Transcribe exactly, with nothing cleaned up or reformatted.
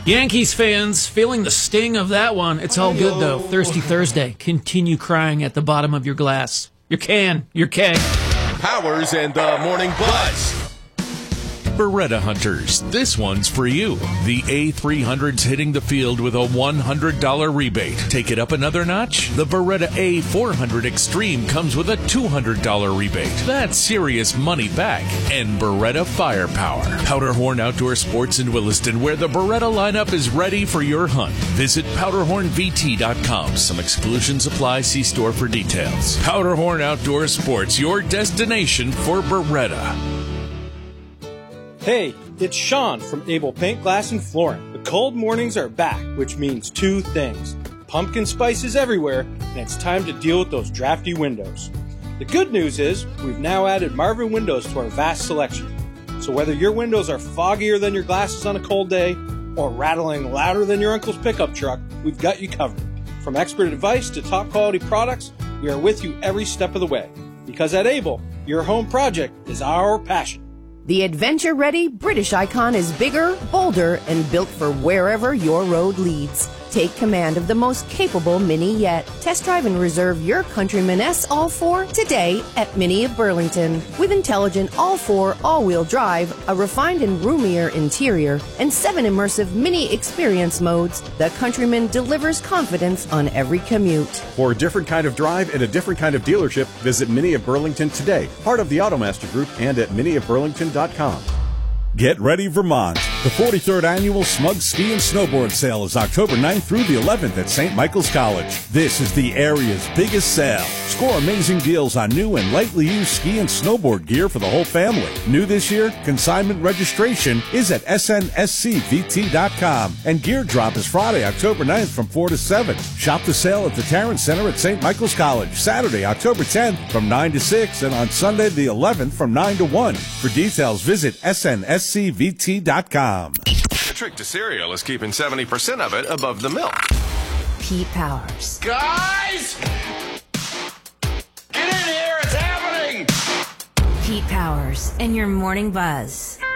Yankees fans feeling the sting of that one. It's all good, though. Thirsty Thursday. Continue crying at the bottom of your glass. Your can. Your keg. Powers and the Morning Buzz. Beretta hunters, this one's for you. The A three hundred's hitting the field with a one hundred dollars rebate. Take it up another notch? The Beretta A four hundred Extreme comes with a two hundred dollars rebate. That's serious money back. And Beretta firepower. Powderhorn Outdoor Sports in Williston, where the Beretta lineup is ready for your hunt. Visit powderhorn v t dot com. Some exclusions apply. See store for details. Powderhorn Outdoor Sports, your destination for Beretta. Hey, it's Sean from Able Paint, Glass, and Flooring. The cold mornings are back, which means two things. Pumpkin spices everywhere, and it's time to deal with those drafty windows. The good news is we've now added Marvin Windows to our vast selection. So whether your windows are foggier than your glasses on a cold day or rattling louder than your uncle's pickup truck, we've got you covered. From expert advice to top quality products, we are with you every step of the way. Because at Able, your home project is our passion. The adventure-ready British Icon is bigger, bolder, and built for wherever your road leads. Take command of the most capable Mini yet. Test drive and reserve your Countryman S All four today at Mini of Burlington. With intelligent All four all-wheel drive, a refined and roomier interior, and seven immersive Mini experience modes, the Countryman delivers confidence on every commute. For a different kind of drive and a different kind of dealership, visit Mini of Burlington today, part of the Automaster Group, and at mini of burlington dot com. Get ready, Vermont. The forty-third Annual Smug Ski and Snowboard Sale is October ninth through the eleventh at Saint Michael's College. This is the area's biggest sale. Score amazing deals on new and lightly used ski and snowboard gear for the whole family. New this year, consignment registration is at s n s c v t dot com, and gear drop is Friday, October ninth from four to seven. Shop the sale at the Tarrant Center at Saint Michael's College, Saturday, October tenth from nine to six, and on Sunday the eleventh from nine to one. For details, visit s n s c v t dot com. The trick to cereal is keeping seventy percent of it above the milk. Pete Powers. Guys! Get in here! It's happening! Pete Powers and your Morning Buzz.